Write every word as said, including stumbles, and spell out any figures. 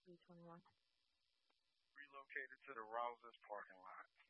three twenty-one. Relocated to the Rouse's parking lot.